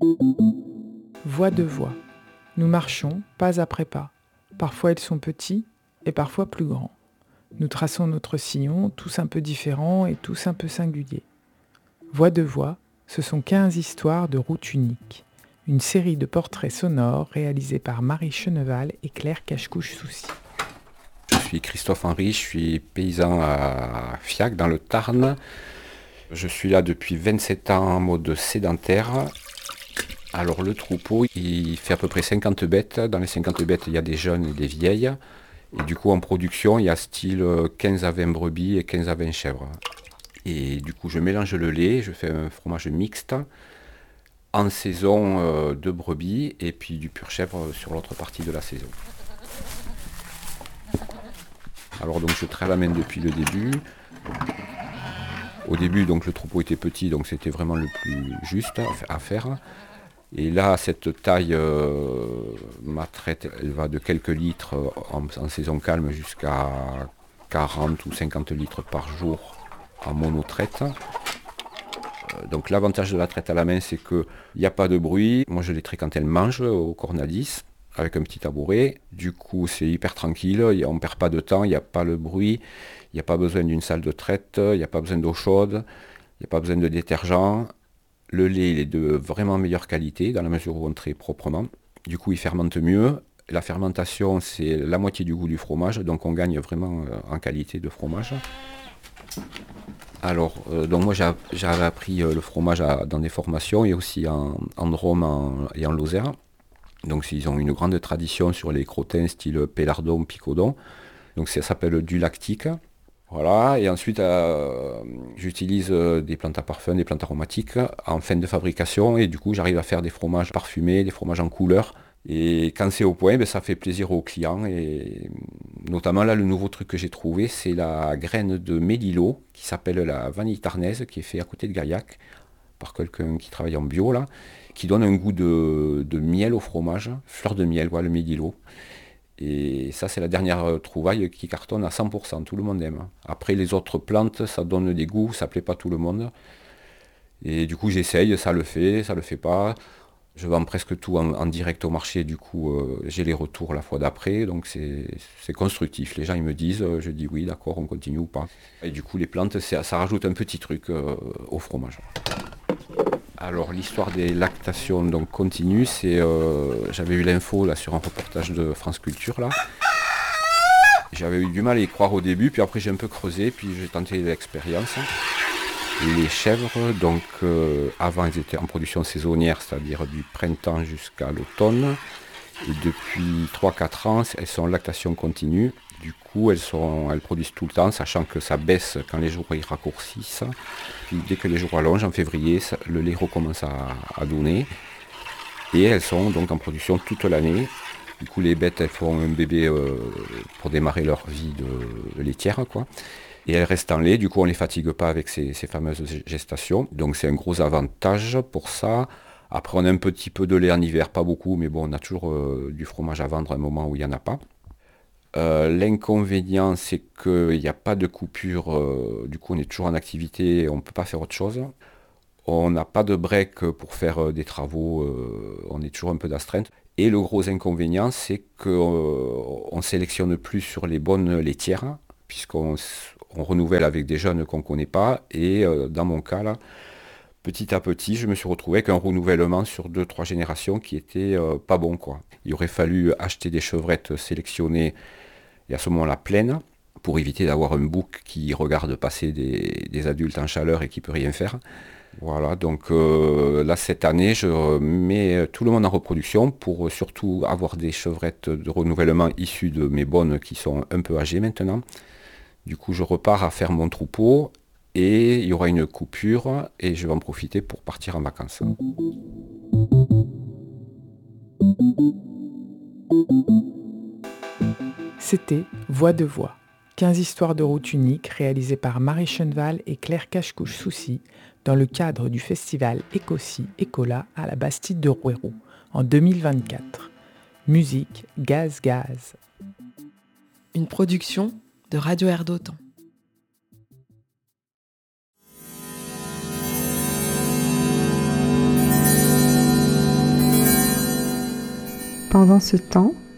Voix de voix. Nous marchons pas après pas. Parfois ils sont petits et parfois plus grands. Nous traçons notre sillon, tous un peu différents et tous un peu singuliers. Voix de voix, ce sont 15 histoires de route unique. Une série de portraits sonores réalisés par Marie Cheneval et Claire Cachecouche-Soucy. Je suis Christophe Henry, je suis paysan à Fiac dans le Tarn. Je suis là depuis 27 ans en mode sédentaire. Alors le troupeau, il fait à peu près 50 bêtes. Dans les 50 bêtes, il y a des jeunes et des vieilles. Et du coup, en production, il y a style 15 à 20 brebis et 15 à 20 chèvres. Et du coup, je mélange le lait, je fais un fromage mixte. En saison, de brebis et puis du pur chèvre sur l'autre partie de la saison. Alors donc je traite la main depuis le début. Au début, donc le troupeau était petit, donc c'était vraiment le plus juste à faire. Et là, cette taille, ma traite, elle va de quelques litres en saison calme jusqu'à 40 ou 50 litres par jour en monotraite. Donc l'avantage de la traite à la main, c'est qu'il n'y a pas de bruit. Moi, je les traite quand elles mangent au cornadis, avec un petit tabouret. Du coup, c'est hyper tranquille, on ne perd pas de temps, il n'y a pas le bruit, il n'y a pas besoin d'une salle de traite, il n'y a pas besoin d'eau chaude, il n'y a pas besoin de détergent. Le lait, il est de vraiment meilleure qualité, dans la mesure où on traite proprement. Du coup, il fermente mieux. La fermentation, c'est la moitié du goût du fromage, donc on gagne vraiment en qualité de fromage. Alors, donc moi j'avais appris le fromage dans des formations et aussi en Drôme et en Lozère. Donc ils ont une grande tradition sur les crottins style pélardon, picodon. Donc ça s'appelle du lactique. Voilà, et ensuite j'utilise des plantes à parfum, des plantes aromatiques en fin de fabrication et du coup j'arrive à faire des fromages parfumés, des fromages en couleur. Et quand c'est au point, ben, ça fait plaisir aux clients. Et notamment là, le nouveau truc que j'ai trouvé, c'est la graine de mélilo qui s'appelle la vanille tarnaise, qui est fait à côté de Gaillac par quelqu'un qui travaille en bio là, qui donne un goût de miel au fromage, fleur de miel, voilà, le mélilo. Et ça, c'est la dernière trouvaille qui cartonne à 100%, tout le monde aime. Après, les autres plantes, ça donne des goûts, ça plaît pas tout le monde. Et du coup, j'essaye, ça le fait pas. Je vends presque tout en direct au marché, du coup j'ai les retours la fois d'après, donc c'est constructif. Les gens ils me disent, je dis oui d'accord, on continue ou pas. Et du coup les plantes, ça rajoute un petit truc au fromage. Alors l'histoire des lactations donc continue, j'avais eu l'info là sur un reportage de France Culture là. J'avais eu du mal à y croire au début, puis après j'ai un peu creusé, puis j'ai tenté l'expérience. Les chèvres, donc avant elles étaient en production saisonnière, c'est-à-dire du printemps jusqu'à l'automne. Et depuis 3-4 ans, elles sont en lactation continue. Du coup, elles produisent tout le temps, sachant que ça baisse quand les jours ils raccourcissent. Puis dès que les jours allongent, en février, le lait recommence à donner. Et elles sont donc en production toute l'année. Du coup, les bêtes, elles font un bébé pour démarrer leur vie de laitière, quoi. Et elles restent en lait, du coup on ne les fatigue pas avec ces fameuses gestations. Donc c'est un gros avantage pour ça. Après on a un petit peu de lait en hiver, pas beaucoup, mais bon on a toujours du fromage à vendre à un moment où il n'y en a pas. L'inconvénient c'est qu'il n'y a pas de coupure, du coup on est toujours en activité, on ne peut pas faire autre chose. On n'a pas de break pour faire des travaux, on est toujours un peu d'astreinte. Et le gros inconvénient c'est qu'on ne sélectionne plus sur les bonnes laitières, puisqu'on renouvelle avec des jeunes qu'on ne connaît pas. Et dans mon cas, là, petit à petit, je me suis retrouvé avec un renouvellement sur 2-3 générations qui était pas bon, quoi. Il aurait fallu acheter des chevrettes sélectionnées et à ce moment-là pleines pour éviter d'avoir un bouc qui regarde passer des adultes en chaleur et qui peut rien faire. Voilà, donc là cette année, je mets tout le monde en reproduction pour surtout avoir des chevrettes de renouvellement issues de mes bonnes qui sont un peu âgées maintenant. Du coup, je repars à faire mon troupeau et il y aura une coupure et je vais en profiter pour partir en vacances. C'était Voix de voix. 15 histoires de route unique réalisées par Marie Cheneval et Claire Cachecouche-Soucy dans le cadre du festival Écossy Écola à la Bastide de Rouerou en 2024. Musique Gaz Gaz. Une production de Radio Air d'Otan. Pendant ce temps,